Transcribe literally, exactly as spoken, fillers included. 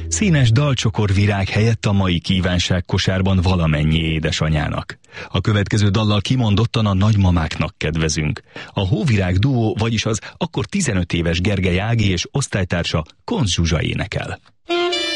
Színes dalcsokor virág helyett a mai kívánság kosárban valamennyi édesanyának. A következő dallal kimondottan a nagymamáknak kedvezünk. A Hóvirág duó, vagyis az akkor tizenöt éves Gergely Ági és osztálytársa Koncz Zsuzsa énekel.